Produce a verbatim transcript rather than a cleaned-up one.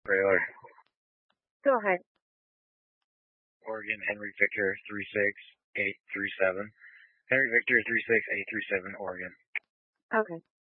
trailer. Go ahead. Oregon, Henry Victor three six eight three seven. Henry Victor three six eight three seven, Oregon. Okay.